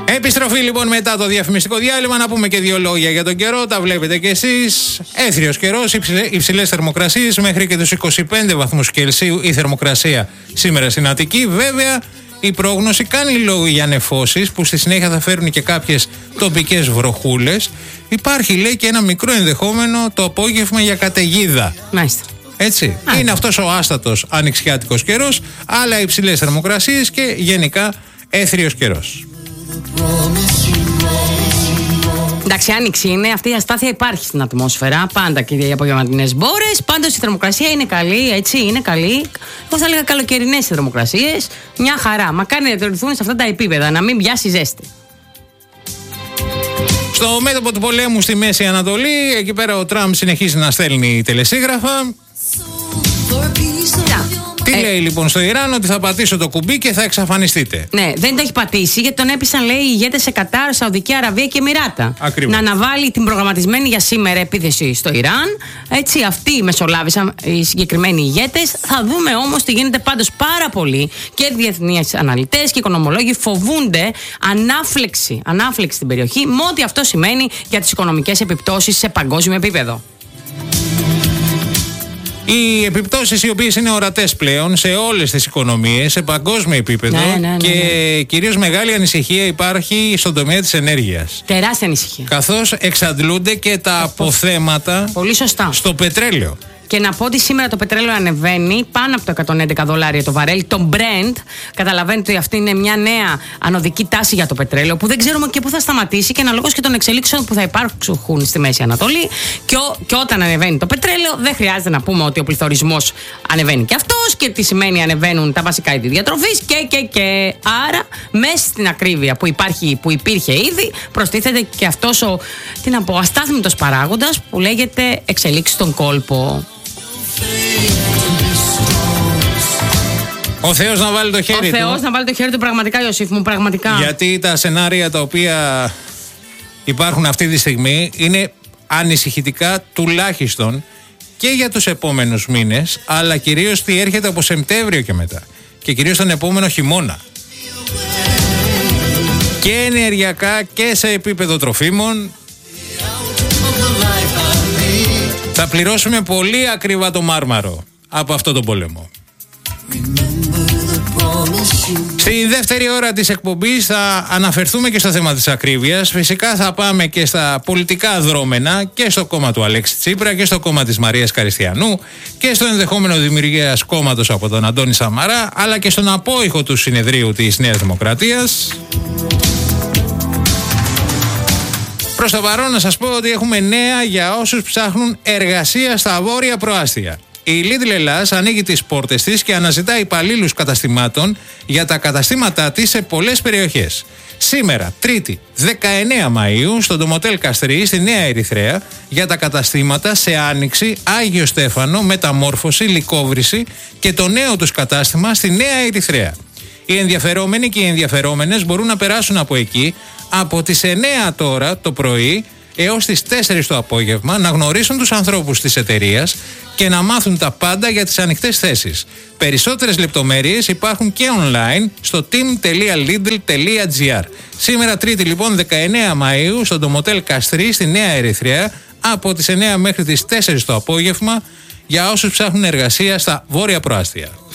Επιστροφή λοιπόν μετά το διαφημιστικό διάλειμμα. Να πούμε και δύο λόγια για τον καιρό. Τα βλέπετε κι εσείς. Έθριος καιρός, υψηλές θερμοκρασίες μέχρι και τους 25 βαθμούς Κελσίου η θερμοκρασία σήμερα στην Αττική. Βέβαια, η πρόγνωση κάνει λόγο για νεφώσεις που στη συνέχεια θα φέρουν και κάποιες τοπικές βροχούλες. Υπάρχει, λέει, και ένα μικρό ενδεχόμενο το απόγευμα για καταιγίδα. Μάλιστα. Έτσι. Είναι αυτός ο άστατος ανοιξιάτικος καιρός, αλλά υψηλές θερμοκρασίες και γενικά έθριος καιρός. Εντάξει, άνοιξη είναι, αυτή η αστάθεια υπάρχει στην ατμόσφαιρα. Πάντα και οι απογευματινές μπόρες. Πάντως η θερμοκρασία είναι καλή, έτσι, είναι καλή. Εγώ θα έλεγα καλοκαιρινές θερμοκρασίες. Μια χαρά. Μακάρι να διατηρηθούν σε αυτά τα επίπεδα, να μην πιάσει ζέστη. Στο μέτωπο του πολέμου στη Μέση Ανατολή, εκεί πέρα ο Τραμπ συνεχίζει να στέλνει τελεσίγραφα. Τι λέει λοιπόν στο Ιράν? Ότι θα πατήσω το κουμπί και θα εξαφανιστείτε. Ναι, δεν το έχει πατήσει γιατί τον έπεισαν, λέει, οι ηγέτες σε Κατάρ, Σαουδική Αραβία και Εμιράτα. Ακριβώς. Να αναβάλει την προγραμματισμένη για σήμερα επίθεση στο Ιράν. Έτσι, αυτοί μεσολάβησαν οι συγκεκριμένοι ηγέτες. Θα δούμε όμως τι γίνεται. Πάντως πάρα πολλοί και διεθνείς αναλυτές και οικονομολόγοι φοβούνται ανάφλεξη στην περιοχή, με ό,τι αυτό σημαίνει για τις οικονομικές επιπτώσεις σε παγκόσμιο επίπεδο. Οι επιπτώσεις οι οποίες είναι ορατές πλέον σε όλες τις οικονομίες, σε παγκόσμιο επίπεδο, και κυρίως μεγάλη ανησυχία υπάρχει στον τομέα της ενέργειας. Τεράστια ανησυχία. Καθώς εξαντλούνται και τα αποθέματα πολύ σωστά στο πετρέλαιο. Και να πω ότι σήμερα το πετρέλαιο ανεβαίνει πάνω από το $111 το βαρέλι. Το Brent, καταλαβαίνετε ότι αυτή είναι μια νέα ανωδική τάση για το πετρέλαιο που δεν ξέρουμε και πού θα σταματήσει και αναλόγως και των εξελίξεων που θα υπάρχουν στη Μέση Ανατολή. Και όταν ανεβαίνει το πετρέλαιο, δεν χρειάζεται να πούμε ότι ο πληθωρισμός ανεβαίνει και αυτός και τι σημαίνει ανεβαίνουν τα βασικά είδη διατροφής και. Άρα, μέσα στην ακρίβεια που υπήρχε ήδη, προστίθεται και αυτός ο αστάθμητος παράγοντας που λέγεται εξελίξη στον κόλπο. Ο Θεός να βάλει το χέρι του. Ο Θεός να βάλει το χέρι του, πραγματικά, Ιωσήφ μου, πραγματικά. Γιατί τα σενάρια τα οποία υπάρχουν αυτή τη στιγμή είναι ανησυχητικά, τουλάχιστον και για τους επόμενους μήνες, αλλά κυρίως τι έρχεται από Σεπτέμβριο και μετά. Και κυρίως τον επόμενο χειμώνα. Και ενεργειακά και σε επίπεδο τροφίμων. Θα πληρώσουμε πολύ ακριβά το μάρμαρο από αυτό το πόλεμο. Στη δεύτερη ώρα της εκπομπής θα αναφερθούμε και στο θέμα της ακρίβειας. Φυσικά θα πάμε και στα πολιτικά δρόμενα και στο κόμμα του Αλέξη Τσίπρα και στο κόμμα της Μαρίας Καριστιανού και στο ενδεχόμενο δημιουργίας κόμματος από τον Αντώνη Σαμαρά, αλλά και στον απόϊχο του συνεδρίου της Νέας Δημοκρατίας. Προς το παρόν να σας πω ότι έχουμε νέα για όσους ψάχνουν εργασία στα βόρεια προάστια. Η Lidl Ελλάς ανοίγει τις πόρτες της και αναζητά υπαλλήλους καταστημάτων για τα καταστήματά της σε πολλές περιοχές. Σήμερα, Τρίτη, 19 Μαΐου, στο Ντομοτέλ Καστρί, στη Νέα Ερυθρέα, για τα καταστήματα σε Άνοιξη, Άγιο Στέφανο, Μεταμόρφωση, Λυκόβρηση και το νέο τους κατάστημα στη Νέα Ερυθρέα. Οι ενδιαφερόμενοι και οι ενδιαφερόμενες μπορούν να περάσουν από εκεί από τις 9 τώρα το πρωί έως τις 4 το απόγευμα, να γνωρίσουν τους ανθρώπους της εταιρείας και να μάθουν τα πάντα για τις ανοιχτές θέσεις. Περισσότερες λεπτομέρειες υπάρχουν και online στο team.lidl.gr. Σήμερα Τρίτη λοιπόν 19 Μαΐου στο Ντομοτέλ Καστρί στη Νέα Ερυθρέα από τις 9 μέχρι τις 4 το απόγευμα για όσους ψάχνουν εργασία στα βόρεια προάστια.